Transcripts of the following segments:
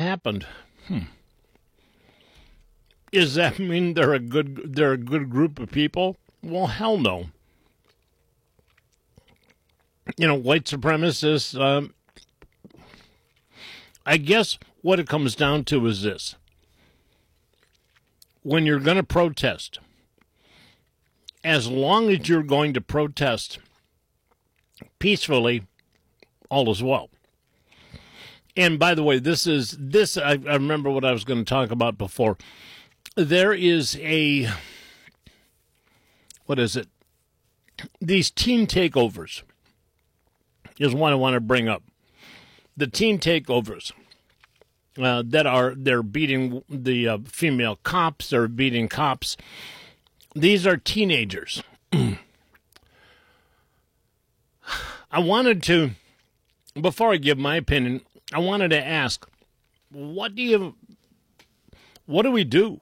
happened. Does that mean they're a good group of people? Well, hell no. White supremacists, I guess what it comes down to is this. When you're going to protest, as long as you're going to protest peacefully, all is well. And by the way, I remember what I was going to talk about before. There is what is it? These teen takeovers is what I want to bring up. The teen takeovers they're beating the female cops, they're beating cops. These are teenagers. I wanted to, before I give my opinion, I wanted to ask, what do we do?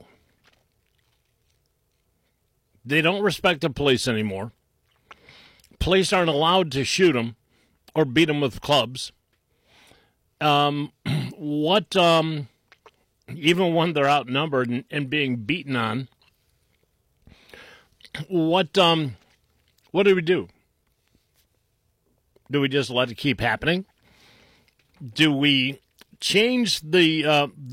They don't respect the police anymore. Police aren't allowed to shoot them or beat them with clubs. Even when they're outnumbered and being beaten on, what do we do? Do we just let it keep happening? Do we change the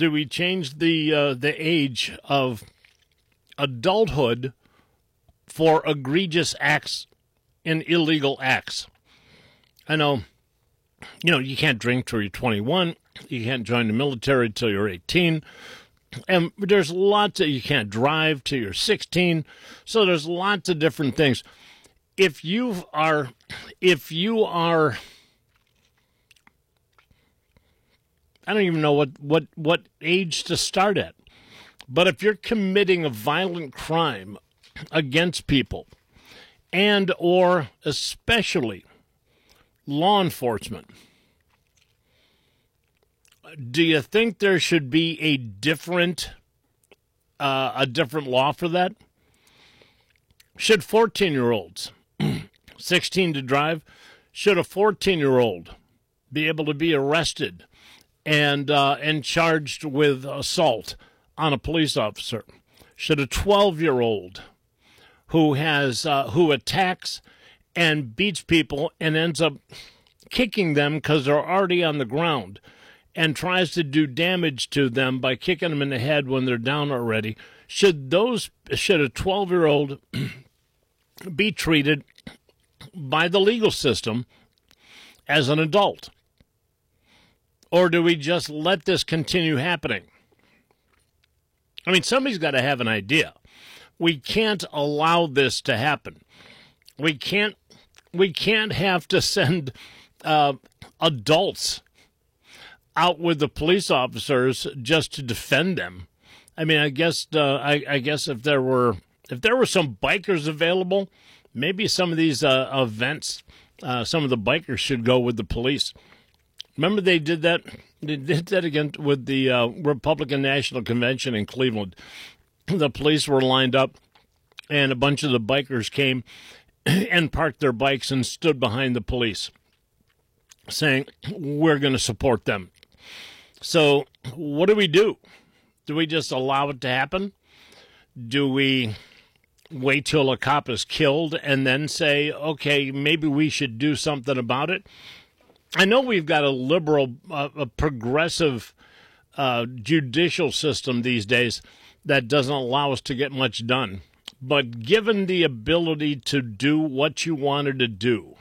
age of adulthood for egregious acts and illegal acts? I know, you can't drink till you're 21. You can't join the military till you're 18. And there's lots of, you can't drive till you're 16. So there's lots of different things. If you are, I don't even know what age to start at. But if you're committing a violent crime against people, and or especially law enforcement, do you think there should be a different law for that? Should 14-year-olds, 16 to drive, should a 14-year-old be able to be arrested and charged with assault on a police officer? Should a 12-year-old who attacks and beats people and ends up kicking them because they're already on the ground and tries to do damage to them by kicking them in the head when they're down already, should a 12-year-old be treated by the legal system as an adult? Or do we just let this continue happening? I mean, somebody's got to have an idea. We can't allow this to happen. We can't have to send adults out with the police officers just to defend them. I mean, I guess if there were some bikers available, maybe some of these events, some of the bikers should go with the police. Remember they did that? They did that again with the Republican National Convention in Cleveland. The police were lined up, and a bunch of the bikers came and parked their bikes and stood behind the police, saying, we're going to support them. So what do we do? Do we just allow it to happen? Do we wait till a cop is killed and then say, okay, maybe we should do something about it? I know we've got a liberal, a progressive judicial system these days that doesn't allow us to get much done. But given the ability to do what you wanted to do,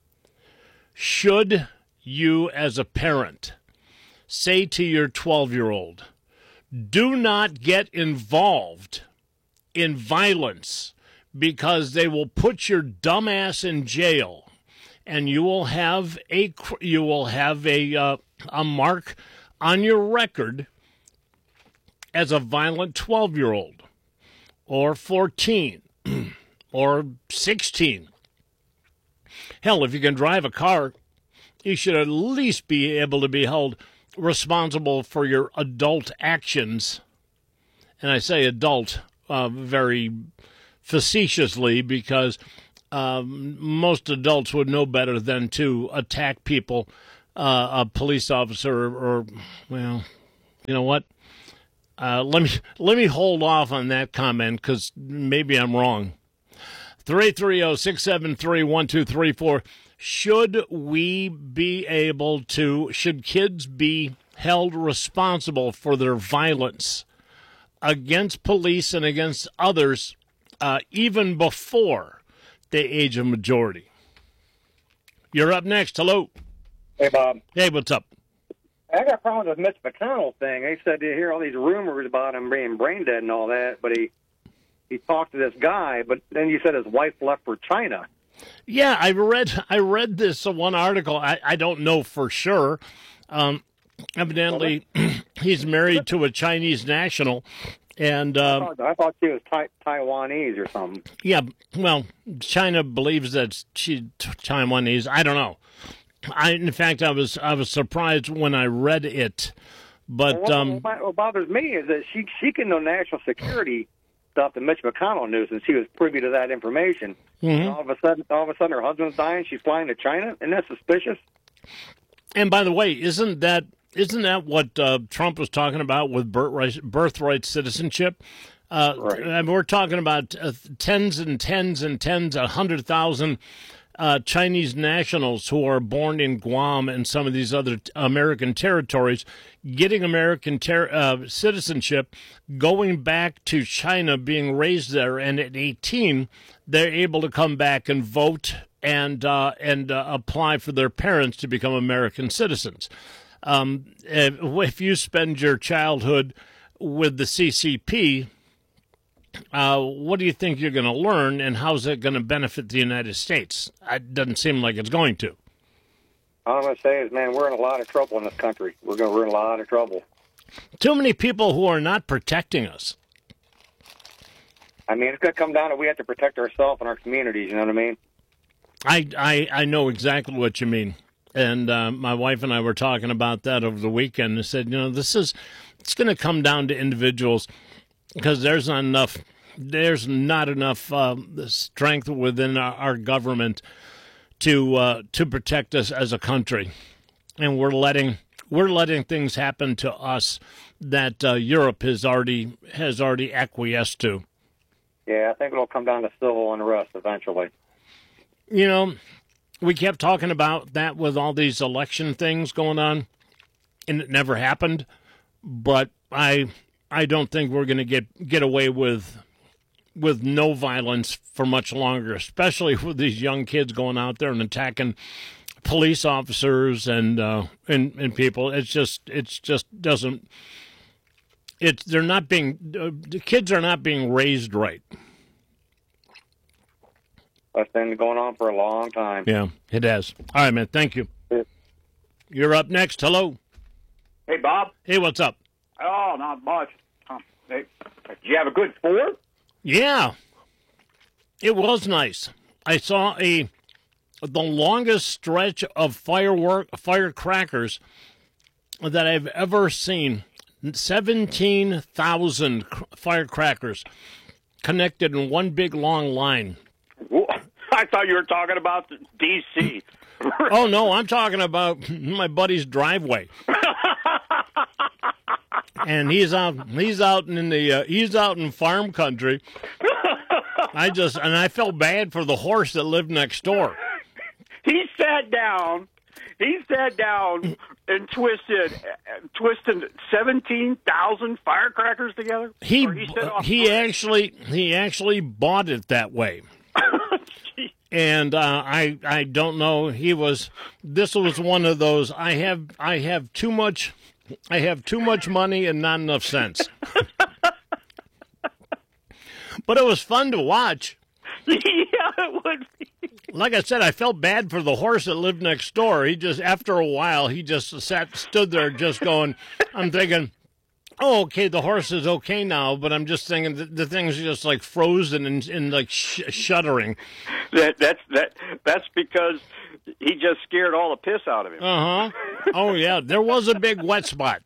should you as a parent say to your 12-year-old, do not get involved in violence because they will put your dumb ass in jail and you will have a mark on your record as a violent 12-year-old or 14 or 16. Hell, if you can drive a car, you should at least be able to be held responsible for your adult actions. And I say adult very facetiously because most adults would know better than to attack people, a police officer or, well, You know what? Let me hold off on that comment because maybe I'm wrong. 330-673-1234. Should kids be held responsible for their violence against police and against others even before the age of majority? You're up next. Hello. Hey, Bob. Hey, what's up? I got problems with Mitch McConnell thing. They said you hear all these rumors about him being brain dead and all that, but he talked to this guy, but then you said his wife left for China. Yeah, I read this one article. I don't know for sure. Evidently, he's married to a Chinese national, and I thought she was Taiwanese or something. Yeah, well, China believes that she's Taiwanese. I don't know. In fact, I was surprised when I read it, but what bothers me is that she can know national security stuff that Mitch McConnell knew, since he was privy to that information. Mm-hmm. All of a sudden, her husband's dying. She's flying to China, and that's suspicious. And by the way, isn't that what Trump was talking about with birthright citizenship? Right. And we're talking about tens and tens and tens, 100,000 Chinese nationals who are born in Guam and some of these other American territories getting American citizenship, going back to China, being raised there, and at 18 they're able to come back and vote and apply for their parents to become American citizens. If you spend your childhood with the CCP, what do you think you're going to learn, and how's it going to benefit the United States? It doesn't seem like it's going to. All I'm going to say is, man, we're in a lot of trouble in this country. We're in a lot of trouble. Too many people who are not protecting us. I mean, it's going to come down to we have to protect ourselves and our communities, you know what I mean? I know exactly what you mean. And my wife and I were talking about that over the weekend and said, it's going to come down to individuals, because there's not enough strength within our government to protect us as a country, and we're letting things happen to us that Europe has already acquiesced to. Yeah, I think it'll come down to civil unrest eventually. We kept talking about that with all these election things going on, and it never happened. But I don't think we're going to get away with no violence for much longer, especially with these young kids going out there and attacking police officers and people. The kids are not being raised right. That's been going on for a long time. Yeah, it has. All right, man. Thank you. Yeah. You're up next. Hello. Hey, Bob. Hey, what's up? Oh, not much. Hey, did you have a good Fourth? Yeah, it was nice. I saw the longest stretch of firecrackers that I've ever seen. 17,000 firecrackers connected in one big long line. I thought you were talking about D.C. Oh no, I'm talking about my buddy's driveway. And he's out in farm country. I felt bad for the horse that lived next door. He sat down and twisted 17,000 firecrackers together. He actually bought it that way. And I don't know. This was one of those. I have too much money and not enough sense. But it was fun to watch. Yeah, it would be. Like I said, I felt bad for the horse that lived next door. After a while, he just stood there just going, I'm thinking, oh, okay, the horse is okay now, but I'm just thinking the thing's just like frozen and like shuddering. That's because he just scared all the piss out of him. Uh-huh. Oh, yeah, there was a big wet spot.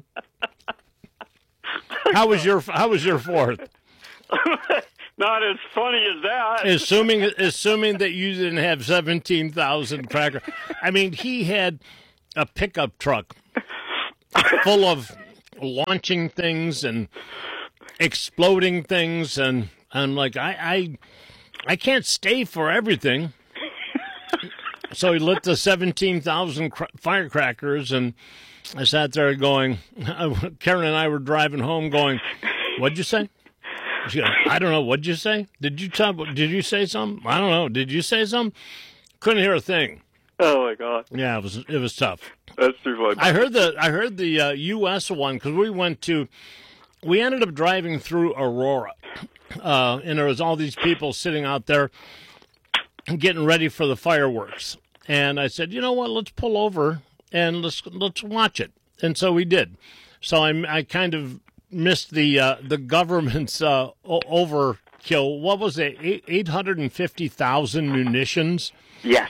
How was your Fourth? Not as funny as that. Assuming that you didn't have 17,000 crackers. I mean, he had a pickup truck full of launching things and exploding things, and I'm like, I can't stay for everything. So he lit the 17,000 firecrackers, and I sat there going, Karen and I were driving home going, what'd you say? She goes, I don't know. What'd you say? Did you say something? I don't know. Did you say something? Couldn't hear a thing. Oh my God. Yeah, it was tough. That's too funny. I heard the U.S. one because we ended up driving through Aurora, and there was all these people sitting out there getting ready for the fireworks. And I said, you know what? Let's pull over and let's watch it. And so we did. So I kind of missed the government's overkill. What was it? 850,000 munitions. Yes.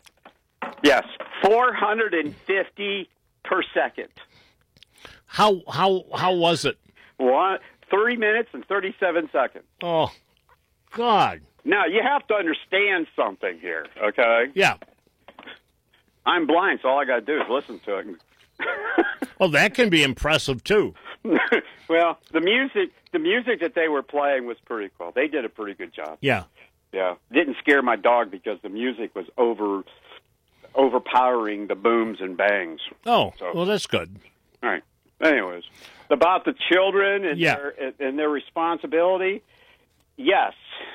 450 per second. How was it? 30 minutes and 37 seconds. Oh, God. Now, you have to understand something here, okay? Yeah. I'm blind, so all I got to do is listen to it. Well, that can be impressive, too. Well, the music that they were playing was pretty cool. They did a pretty good job. Yeah. Yeah. Didn't scare my dog because the music was overpowering the booms and bangs. Oh, so, well, that's good. All right. Anyways, about the children and their responsibility, yes.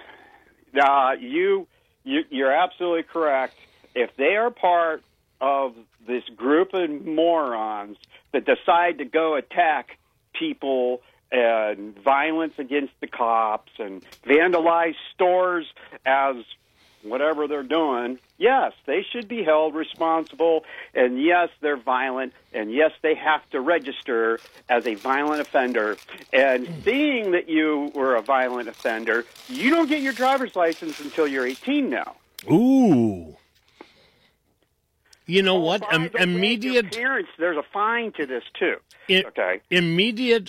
You're absolutely correct. If they are part of this group of morons that decide to go attack people and violence against the cops and vandalize stores as whatever they're doing, yes, they should be held responsible, and yes, they're violent, and yes, they have to register as a violent offender. And seeing that you were a violent offender, you don't get your driver's license until you're 18 now. Ooh. You know what? Immediate parents. There's a fine to this too. Okay. Immediate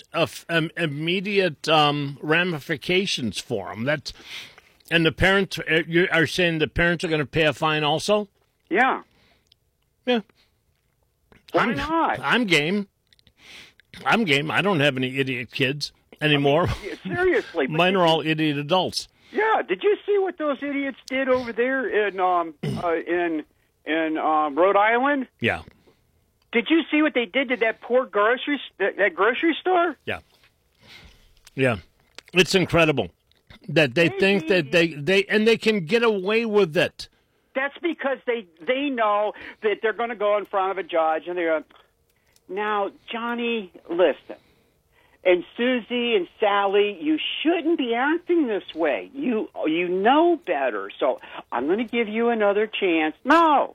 ramifications for them. And the parents, you are saying the parents are going to pay a fine also? Yeah. Yeah. Why not? I'm game. I don't have any idiot kids anymore. Seriously. Mine are all idiot adults. Yeah. Did you see what those idiots did over there in Rhode Island? Yeah. Did you see what they did to that poor grocery store? Yeah. Yeah. It's incredible that they think that they can get away with it. That's because they know that they're going to go in front of a judge and they're going, now, Johnny, listen. And Susie and Sally, you shouldn't be acting this way. You know better. So I'm going to give you another chance. No.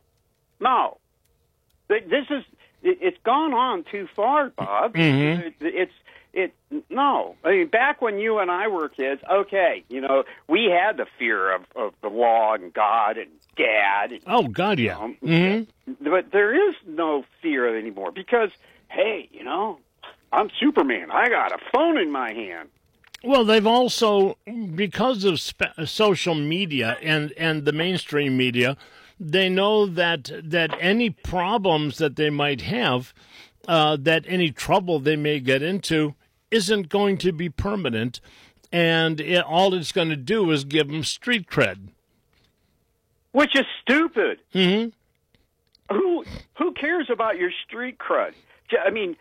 It's gone on too far, Bob. Mm-hmm. No. I mean, back when you and I were kids, okay, we had the fear of the law and God and Dad. Oh, God, yeah. Mm-hmm. But there is no fear anymore because, hey, I'm Superman. I got a phone in my hand. Well, they've also, because of social media and the mainstream media, they know that any problems that they might have, that any trouble they may get into, isn't going to be permanent, and all it's going to do is give them street cred. Which is stupid. Mm-hmm. Who cares about your street cred? I mean,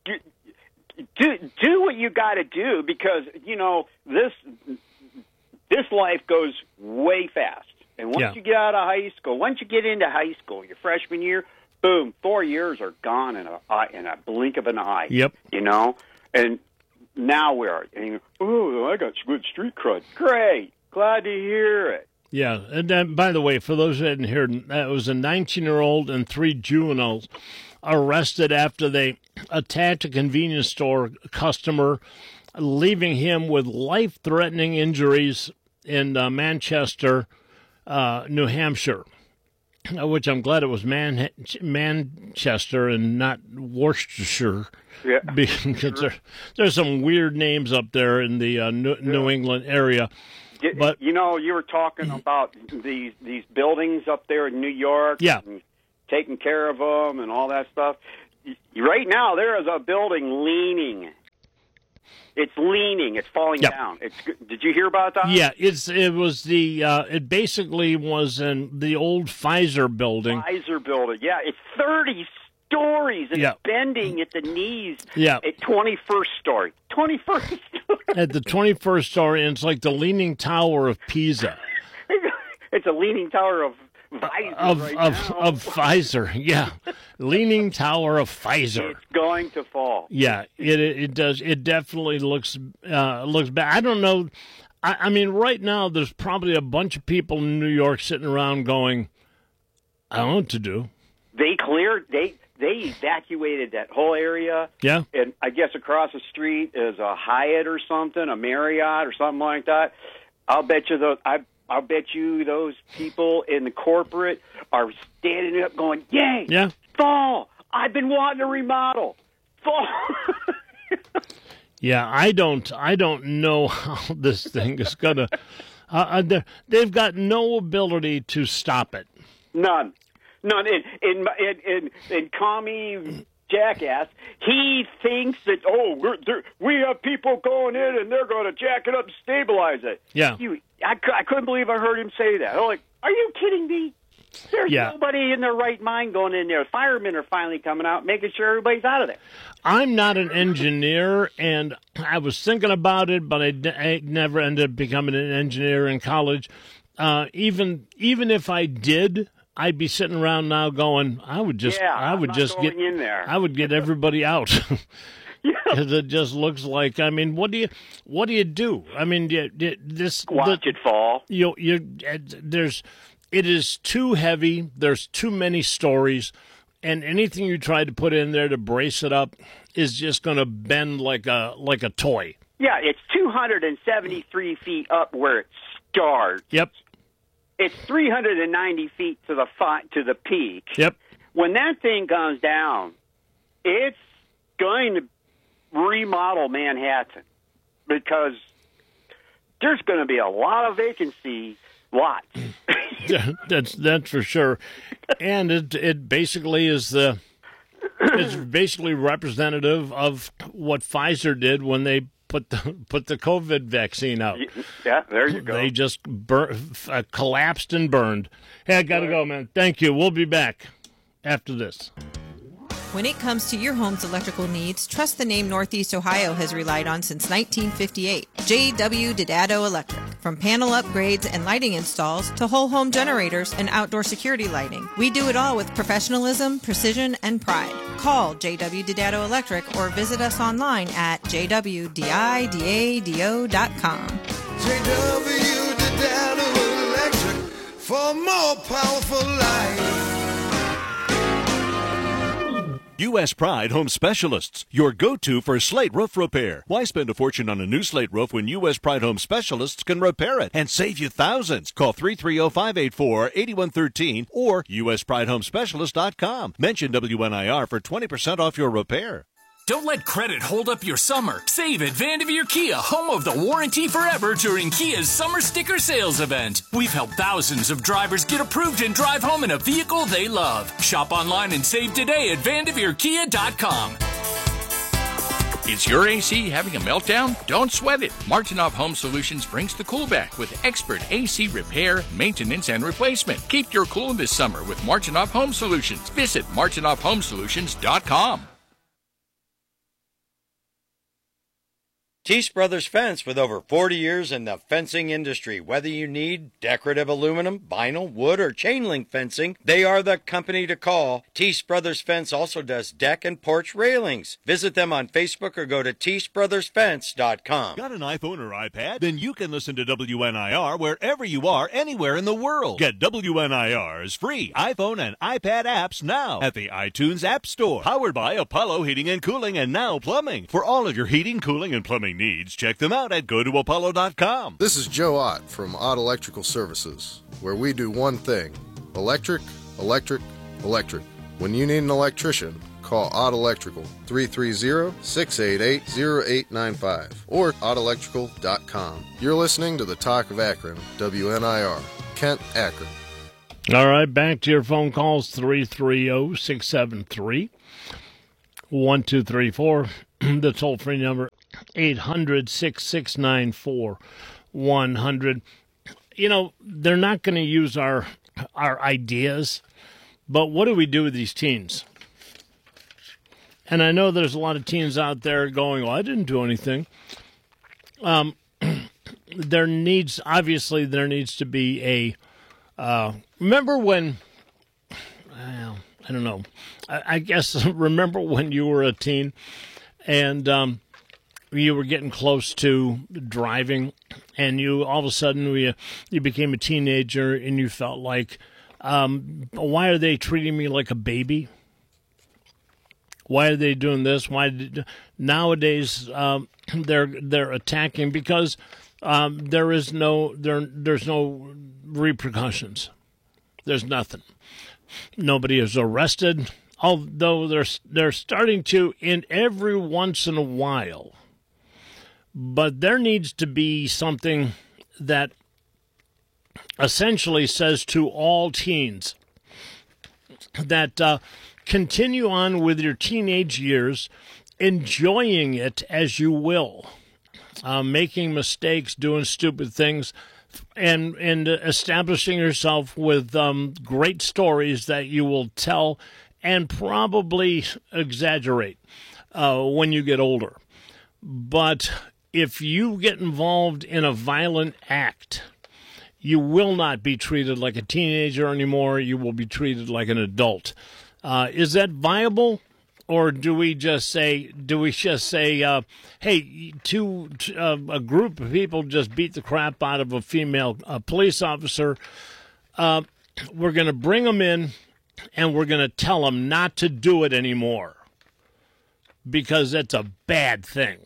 do what you got to do because this life goes way fast. And once you get out of high school, once you get into high school, your freshman year, boom, 4 years are gone in a blink of an eye. Yep. And now where are you? Oh, I got good street cred. Great. Glad to hear it. Yeah. And then, by the way, for those who hadn't heard, that was a 19-year-old and 3 juveniles arrested after they attacked a convenience store customer, leaving him with life-threatening injuries in Manchester, New Hampshire, which I'm glad it was Manchester and not Worcestershire. Yeah, because there's some weird names up there in the New England area. But you were talking about these buildings up there in New York, yeah, and taking care of them and all that stuff. Right now, there is a building leaning. It's leaning. It's falling down. Did you hear about that? Yeah, it basically was in the old Pfizer building. Pfizer building. Yeah, it's 30 stories and it's bending at the knees. Yeah. At 21st story. 21st story. At the 21st story, and it's like the Leaning Tower of Pisa. It's a Leaning Tower of Pfizer of Pfizer, yeah. Leaning Tower of Pfizer. It's going to fall. Yeah, it does. It definitely looks bad. I don't know. I mean, right now there's probably a bunch of people in New York sitting around going, I don't know what to do. They evacuated that whole area. Yeah. And I guess across the street is a Hyatt or something, a Marriott or something like that. I'll bet you those people in the corporate are standing up going, yay, fall. I've been wanting to remodel. Fall. Yeah, I don't know how this thing is going to they've got no ability to stop it. None. In commie jackass, he thinks that, we have people going in and they're going to jack it up and stabilize it. Yeah. I couldn't believe I heard him say that. I'm like, are you kidding me? There's nobody in their right mind going in there. Firemen are finally coming out, making sure everybody's out of there. I'm not an engineer, and I was thinking about it, but I never ended up becoming an engineer in college. Even if I did, I'd be sitting around now going, I would get everybody out. Because it just looks like, I mean, what do you do? I mean, watch it fall. It is too heavy. There's too many stories, and anything you try to put in there to brace it up is just going to bend like a toy. Yeah, it's 273 feet up where it starts. Yep. It's 390 feet to the peak. Yep. When that thing comes down, it's going to remodel Manhattan because there's going to be a lot of vacancy lots. That's for sure. And it basically is it's basically representative of what Pfizer did when they put the COVID vaccine out. Yeah, there you go. They just collapsed and burned. Hey, I got to go, man. Thank you. We'll be back after this. When it comes to your home's electrical needs, trust the name Northeast Ohio has relied on since 1958. J.W. Didato Electric. From panel upgrades and lighting installs to whole home generators and outdoor security lighting, we do it all with professionalism, precision, and pride. Call J.W. Didato Electric or visit us online at jwdidado.com. J.W. Didato Electric for more powerful life. U.S. Pride Home Specialists, your go-to for slate roof repair. Why spend a fortune on a new slate roof when U.S. Pride Home Specialists can repair it and save you thousands? Call 330-584-8113 or uspridehomespecialist.com. Mention WNIR for 20% off your repair. Don't let credit hold up your summer. Save at Vanderveer Kia, home of the warranty forever during Kia's summer sticker sales event. We've helped thousands of drivers get approved and drive home in a vehicle they love. Shop online and save today at VanderveerKia.com. Is your AC having a meltdown? Don't sweat it. Martinoff Home Solutions brings the cool back with expert AC repair, maintenance, and replacement. Keep your cool this summer with Martinoff Home Solutions. Visit MartinoffHomeSolutions.com. Teese Brothers Fence, with over 40 years in the fencing industry. Whether you need decorative aluminum, vinyl, wood, or chain link fencing, they are the company to call. Teese Brothers Fence also does deck and porch railings. Visit them on Facebook or go to TeeseBrothersFence.com. Got an iPhone or iPad? Then you can listen to WNIR wherever you are, anywhere in the world. Get WNIR's free iPhone and iPad apps now at the iTunes App Store. Powered by Apollo Heating and Cooling and Now Plumbing. For all of your heating, cooling, and plumbing needs, check them out at gotoapollo.com. This is Joe Ott from Ott Electrical Services, where we do one thing: electric, electric, electric. When you need an electrician, call Ott Electrical, 330-688-0895 or ottelectrical.com. You're listening to the Talk of Akron, WNIR, Kent, Akron. All right, back to your phone calls, 330-673. 1234. The toll-free number, 800-6694-100. You know, they're not going to use our ideas, but what do we do with these teens? And I know there's a lot of teens out there going, well, I didn't do anything. There needs to be a, remember when, well, I don't know, I guess remember when you were a teen and you were getting close to driving and you all of a sudden you became a teenager and you felt like, why are they treating me like a baby? Why are they doing this? Nowadays they're attacking because there's no repercussions. There's nothing. Nobody is arrested, although they're starting to in every once in a while. But there needs to be something that essentially says to all teens that continue on with your teenage years, enjoying it as you will, making mistakes, doing stupid things, and establishing yourself with great stories that you will tell and probably exaggerate when you get older. But if you get involved in a violent act, you will not be treated like a teenager anymore. You will be treated like an adult. Is that viable, or do we just say, hey, a group of people just beat the crap out of a female police officer. We're going to bring them in, and we're going to tell them not to do it anymore because it's a bad thing.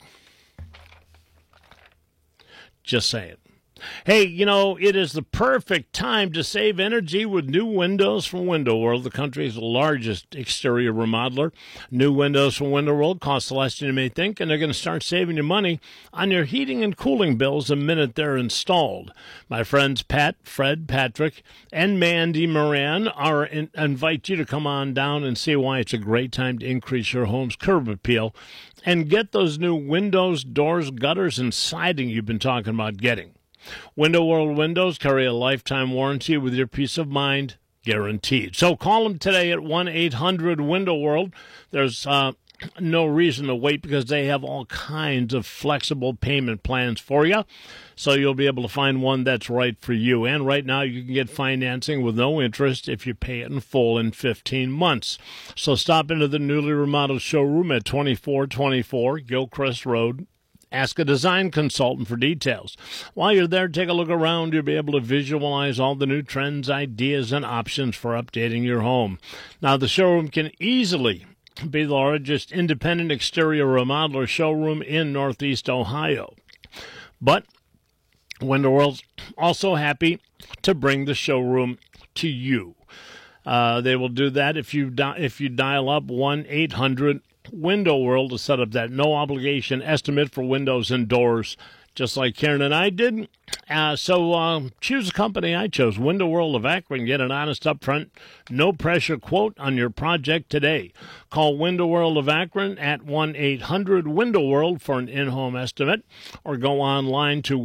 Just saying. Hey, you know, it is the perfect time to save energy with new windows from Window World, the country's largest exterior remodeler. New windows from Window World cost less than you may think, and they're going to start saving you money on your heating and cooling bills the minute they're installed. My friends Pat, Fred, Patrick, and Mandy Moran invite you to come on down and see why it's a great time to increase your home's curb appeal and get those new windows, doors, gutters, and siding you've been talking about getting. Window World Windows carry a lifetime warranty with your peace of mind guaranteed. So call them today at 1-800-WINDOW-WORLD. There's no reason to wait because they have all kinds of flexible payment plans for you. So you'll be able to find one that's right for you. And right now you can get financing with no interest if you pay it in full in 15 months. So stop into the newly remodeled showroom at 2424 Gilchrist Road. Ask a design consultant for details. While you're there, take a look around. You'll be able to visualize all the new trends, ideas, and options for updating your home. Now, the showroom can easily be the largest independent exterior remodeler showroom in Northeast Ohio. But Window World's also happy to bring the showroom to you. They will do that if you dial up 1-800-Window World to set up that no-obligation estimate for windows and doors, just like Karen and I did. So choose a company. I chose Window World of Akron. Get an honest, upfront, no-pressure quote on your project today. Call Window World of Akron at 1-800-WINDOW-WORLD for an in-home estimate, or go online to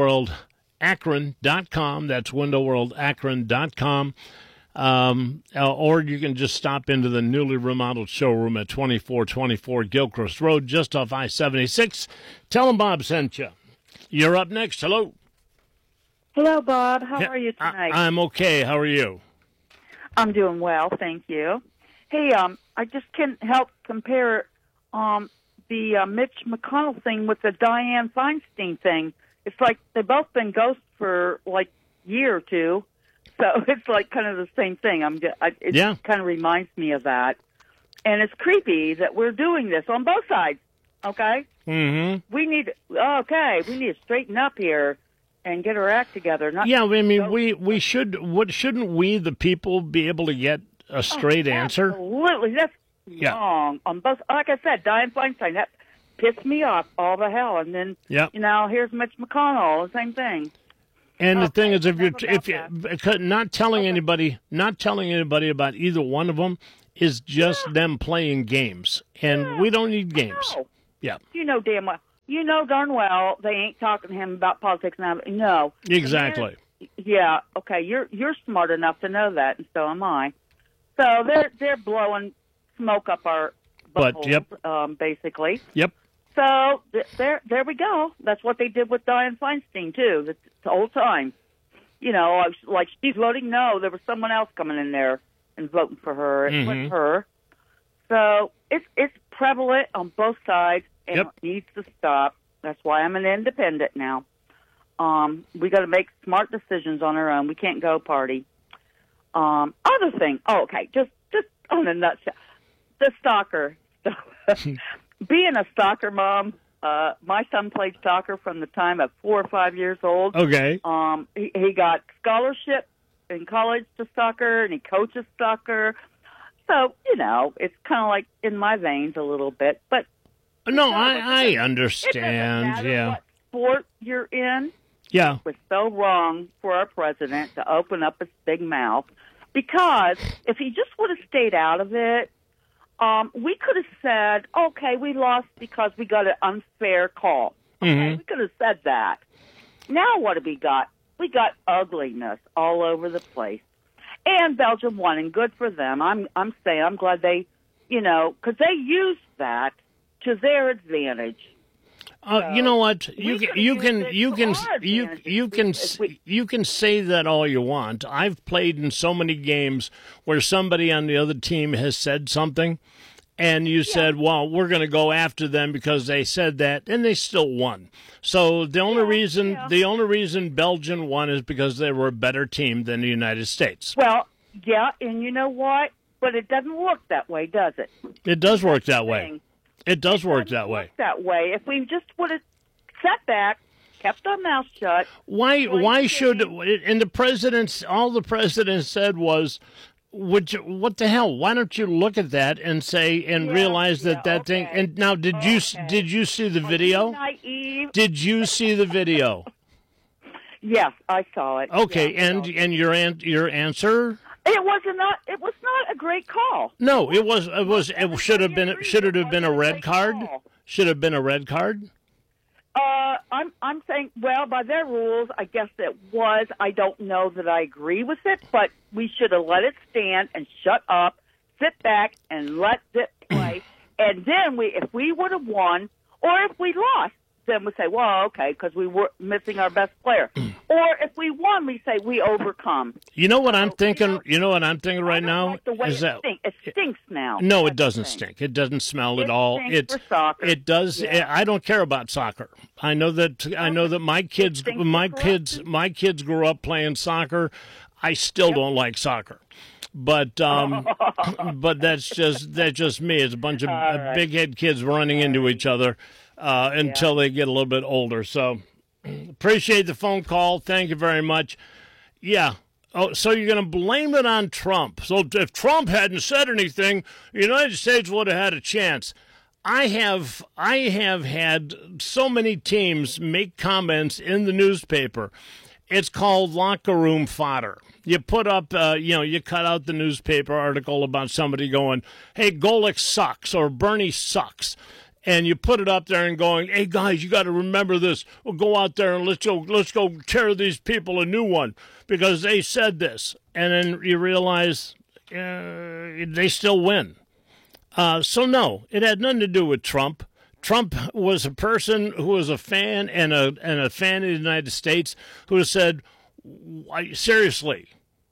windowworldakron.com. That's windowworldakron.com. Or you can just stop into the newly remodeled showroom at 2424 Gilchrist Road, just off I-76. Tell them Bob sent you. You're up next. Hello. Hello, Bob. How are you tonight? I'm okay. How are you? I'm doing well, thank you. Hey, I just can't help compare the Mitch McConnell thing with the Dianne Feinstein thing. It's like they've both been ghosts for like a year or two. So it's like kind of the same thing. It kind of reminds me of that. And it's creepy that we're doing this on both sides, okay? Mm-hmm. We need to straighten up here and get our act together. We shouldn't we, the people, be able to get a straight answer? Absolutely. That's wrong. On both, like I said, Dianne Feinstein, that pissed me off all the hell. And then, here's Mitch McConnell, the same thing. And the thing is, if not telling anybody about either one of them is just them playing games, and we don't need games. Yeah. You know damn well. You know darn well they ain't talking to him about politics now. No. Exactly. Yeah. Okay. You're smart enough to know that, and so am I. So they're blowing smoke up our buttholes, basically. Yep. So there we go. That's what they did with Dianne Feinstein too. The whole time. You know, I was like, she's voting no. There was someone else coming in there and voting for her. It wasn't her. So it's prevalent on both sides, and it needs to stop. That's why I'm an independent now. We got to make smart decisions on our own. We can't go party. Other thing. Oh, okay. Just on a nutshell. The soccer. Being a soccer mom, my son played soccer from the time of 4 or 5 years old. Okay. He got scholarship in college to soccer, and he coaches soccer. So, you know, it's kind of like in my veins a little bit. But no, I understand. It doesn't matter yeah. what sport you're in. Yeah. It was so wrong for our president to open up his big mouth, because if he just would have stayed out of it, we could have said, okay, we lost because we got an unfair call. Okay, we could have said that. Now what have we got? We got ugliness all over the place. And Belgium won, and good for them. I'm saying I'm glad they, you know, because they used that to their advantage. You know what? You can say that all you want. I've played in so many games where somebody on the other team has said something, and you said, "Well, we're going to go after them because they said that," and they still won. So the only reason Belgium won is because they were a better team than the United States. Well, yeah, and you know what? But it doesn't work that way, does it? It does work that way. It does work that way. That way, if we just would have sat back, kept our mouth shut. Why should? And all the president said was, what the hell? Why don't you look at that and say and realize that thing? And now, did you see the video? Naive. Did you see the video? Yes, I saw it. Okay, and your answer? It was not a great call. No, it should have been a red card. Should have been a red card. I'm saying, well, by their rules, I guess it was. I don't know that I agree with it, but we should have let it stand and shut up, sit back, and let it play. And then if we would have won, or if we lost, then we say, well, okay, because we were missing our best player. Or if we won, we say we overcome. You know what I'm thinking? You know what I'm thinking right now? Is that it stinks now. No, it doesn't stink. It doesn't smell at all. For soccer. It does. Yeah. I don't care about soccer. I know that my kids grew up playing soccer. I still don't like soccer. But but that's just me. It's a bunch of big head kids running into each other until they get a little bit older. So appreciate the phone call. Thank you very much. Yeah. Oh, so you're going to blame it on Trump. So if Trump hadn't said anything, the United States would have had a chance. I have had so many teams make comments in the newspaper. It's called locker room fodder. You put up, you cut out the newspaper article about somebody going, hey, Golick sucks or Bernie sucks. And you put it up there and going, hey, guys, you got to remember this. We'll go out there and let's go tear these people a new one because they said this. And then you realize they still win. So, no, it had nothing to do with Trump. Trump was a person who was a fan and a fan of the United States who said, seriously,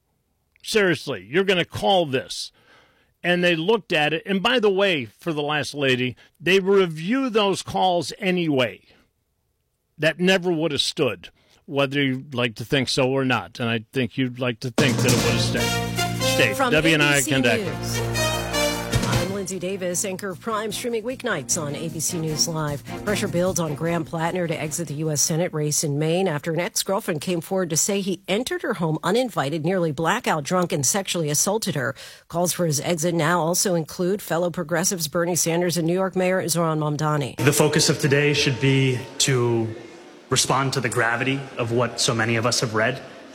you're going to call this. And they looked at it. And by the way, for the last lady, they review those calls anyway. That never would have stood, whether you'd like to think so or not. And I think you'd like to think that it would have stayed. From WNI ABC News. I'm Lindsay Davis, anchor of Prime, streaming weeknights on ABC News Live. Pressure builds on Graham Plattner to exit the U.S. Senate race in Maine after an ex-girlfriend came forward to say he entered her home uninvited, nearly blackout drunk, and sexually assaulted her. Calls for his exit now also include fellow progressives Bernie Sanders and New York Mayor Zohran Mamdani. The focus of today should be to respond to the gravity of what so many of us have read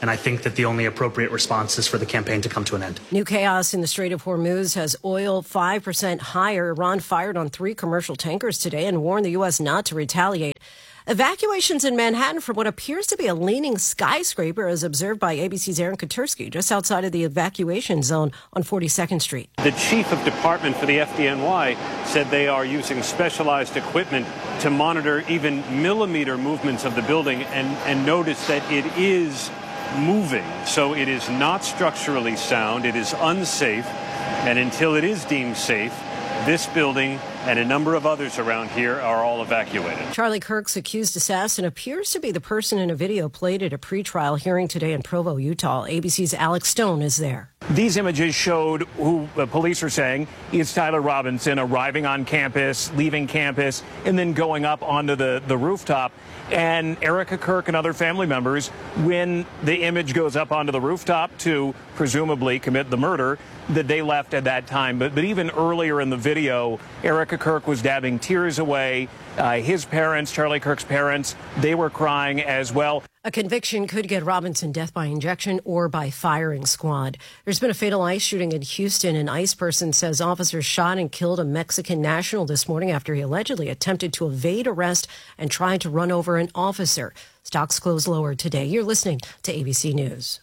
And I think that the only appropriate response is for the campaign to come to an end. New chaos in the Strait of Hormuz has oil 5% higher. Iran fired on 3 commercial tankers today and warned the U.S. not to retaliate. Evacuations in Manhattan from what appears to be a leaning skyscraper, as observed by ABC's Aaron Katersky, just outside of the evacuation zone on 42nd Street. The chief of department for the FDNY said they are using specialized equipment to monitor even millimeter movements of the building and notice that it is moving. So it is not structurally sound. It is unsafe. And until it is deemed safe, this building and a number of others around here are all evacuated. Charlie Kirk's accused assassin appears to be the person in a video played at a pretrial hearing today in Provo, Utah. ABC's Alex Stone is there. These images showed who the police are saying is Tyler Robinson arriving on campus, leaving campus, and then going up onto the rooftop. And Erica Kirk and other family members, when the image goes up onto the rooftop to presumably commit the murder, that they left at that time. But even earlier in the video, Erica Kirk was dabbing tears away. His parents, Charlie Kirk's parents, they were crying as well. A conviction could get Robinson death by injection or by firing squad. There's been a fatal ICE shooting in Houston. An ICE person says officers shot and killed a Mexican national this morning after he allegedly attempted to evade arrest and tried to run over an officer. Stocks closed lower today. You're listening to ABC News.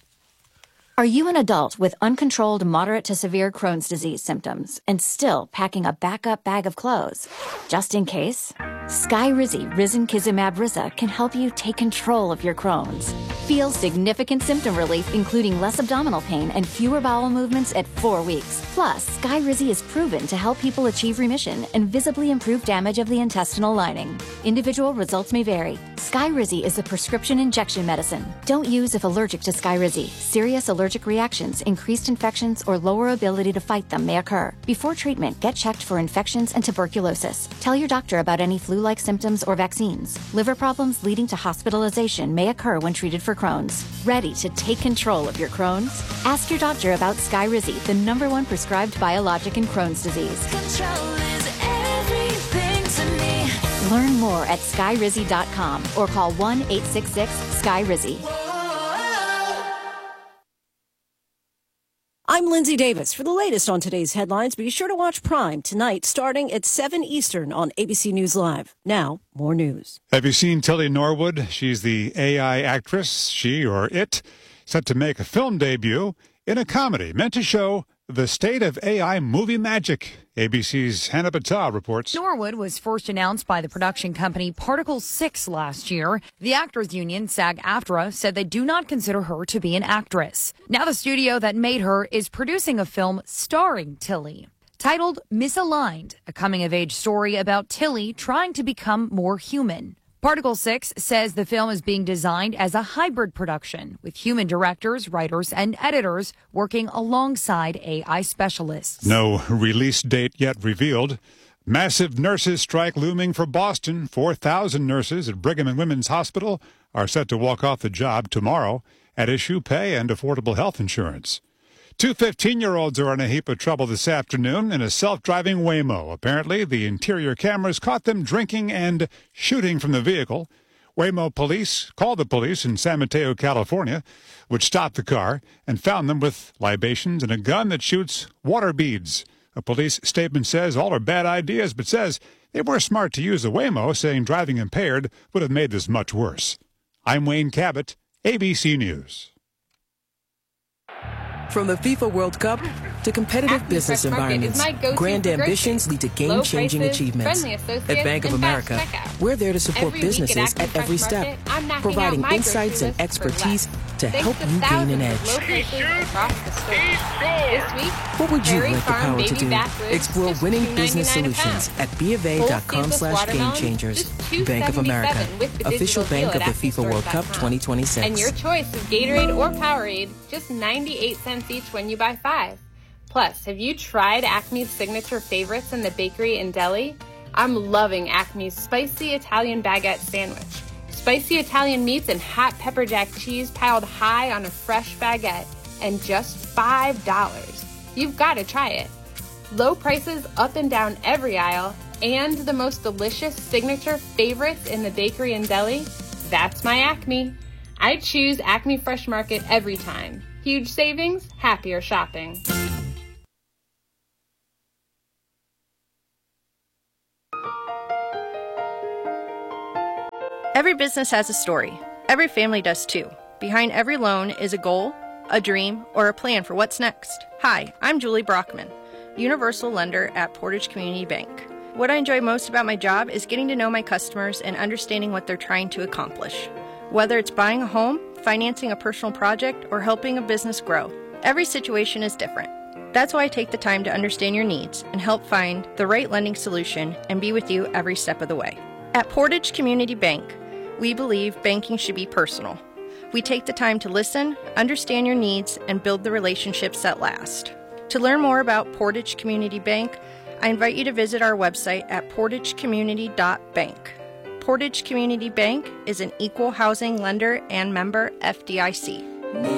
Are you an adult with uncontrolled moderate to severe Crohn's disease symptoms and still packing a backup bag of clothes? Just in case, Skyrizi Risankizumab Riza can help you take control of your Crohn's. Feel significant symptom relief, including less abdominal pain and fewer bowel movements at 4 weeks. Plus, Skyrizi is proven to help people achieve remission and visibly improve damage of the intestinal lining. Individual results may vary. Skyrizi is a prescription injection medicine. Don't use if allergic to Skyrizi. Serious allergic reactions, increased infections, or lower ability to fight them may occur. Before treatment, get checked for infections and tuberculosis. Tell your doctor about any flu-like symptoms or vaccines. Liver problems leading to hospitalization may occur when treated for Crohn's. Ready to take control of your Crohn's? Ask your doctor about Skyrizi, the #1 prescribed biologic in Crohn's disease. Control is everything to me. Learn more at skyrizi.com or call 1-866-SKYRIZI. I'm Lindsay Davis. For the latest on today's headlines, be sure to watch Prime tonight starting at 7 Eastern on ABC News Live. Now, more news. Have you seen Tilly Norwood? She's the AI actress, she or it, set to make a film debut in a comedy meant to show the state of AI movie magic. ABC's Hannah Battah reports. Norwood was first announced by the production company Particle 6 last year. The actors union, SAG-AFTRA, said they do not consider her to be an actress. Now the studio that made her is producing a film starring Tilly, titled Misaligned, a coming-of-age story about Tilly trying to become more human. Particle 6 says the film is being designed as a hybrid production with human directors, writers, and editors working alongside AI specialists. No release date yet revealed. Massive nurses' strike looming for Boston. 4,000 nurses at Brigham and Women's Hospital are set to walk off the job tomorrow at issue pay and affordable health insurance. 2 15-year-olds are in a heap of trouble this afternoon in a self-driving Waymo. Apparently, the interior cameras caught them drinking and shooting from the vehicle. Waymo police called the police in San Mateo, California, which stopped the car and found them with libations and a gun that shoots water beads. A police statement says all are bad ideas, but says they were smart to use the Waymo, saying driving impaired would have made this much worse. I'm Wayne Cabot, ABC News. From the FIFA World Cup to competitive business environments, grand ambitions lead to game-changing achievements. At Bank of America, we're there to support businesses at every step, providing insights and expertise to help you gain an edge. What would you like the power to do? Explore winning business solutions at BofA.com/gamechangers. Bank of America, official bank of the FIFA World Cup 2026. And your choice of Gatorade or Powerade, just 98 cents each when you buy 5. Plus, have you tried Acme's signature favorites in the bakery and deli? I'm loving Acme's spicy Italian baguette sandwich. Spicy Italian meats and hot pepper jack cheese piled high on a fresh baguette, and just $5. You've got to try it. Low prices up and down every aisle, and the most delicious signature favorites in the bakery and deli? That's my Acme. I choose Acme Fresh Market every time. Huge savings, happier shopping. Every business has a story. Every family does too. Behind every loan is a goal, a dream, or a plan for what's next. Hi, I'm Julie Brockman, Universal Lender at Portage Community Bank. What I enjoy most about my job is getting to know my customers and understanding what they're trying to accomplish. Whether it's buying a home, financing a personal project, or helping a business grow, every situation is different. That's why I take the time to understand your needs and help find the right lending solution and be with you every step of the way. At Portage Community Bank, we believe banking should be personal. We take the time to listen, understand your needs, and build the relationships that last. To learn more about Portage Community Bank, I invite you to visit our website at portagecommunity.bank. Portage Community Bank is an equal housing lender and member FDIC.